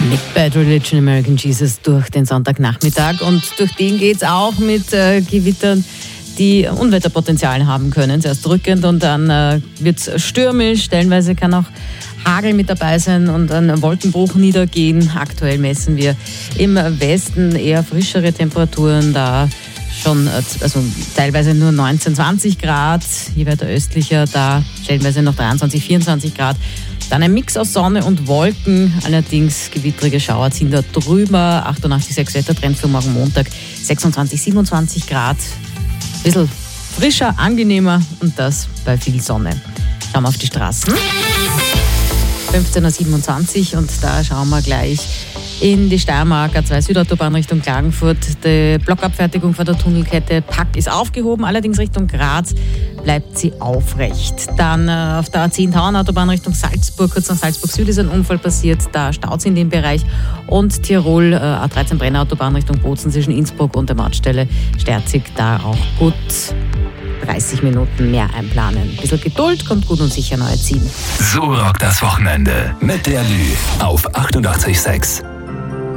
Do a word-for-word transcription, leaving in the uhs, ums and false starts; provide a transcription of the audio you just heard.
Mit Bad Religion, American Jesus durch den Sonntagnachmittag. Und durch den geht es auch mit äh, Gewittern, die Unwetterpotenzial haben können. Zuerst drückend und dann äh, wird es stürmisch. Stellenweise kann auch Hagel mit dabei sein und ein Wolkenbruch niedergehen. Aktuell messen wir im Westen eher frischere Temperaturen, da schon also teilweise nur neunzehn, zwanzig Grad. Je weiter östlicher, da stellenweise noch dreiundzwanzig, vierundzwanzig Grad. Dann ein Mix aus Sonne und Wolken, allerdings gewittrige Schauer ziehen da drüber. achtundachtzig Komma sechs Wettertrend für morgen Montag, sechsundzwanzig, siebenundzwanzig Grad. Ein bisschen frischer, angenehmer und das bei viel Sonne. Schauen wir auf die Straßen. fünfzehn Uhr siebenundzwanzig und da schauen wir gleich in die Steiermark, A zwei Südautobahn Richtung Klagenfurt. Die Blockabfertigung von der Tunnelkette Pack ist aufgehoben, allerdings Richtung Graz bleibt sie aufrecht. Dann äh, auf der A zehn Tauernautobahn Richtung Salzburg, kurz nach Salzburg Süd ist ein Unfall passiert, da staut es in dem Bereich. Und Tirol, äh, A dreizehn Brennautobahn Richtung Bozen zwischen Innsbruck und der Mautstelle Sterzig, da auch gut dreißig Minuten mehr einplanen. Ein bisschen Geduld, kommt gut und sicher neu ziehen. So rockt das Wochenende mit der Lü auf achtundachtzig Komma sechs.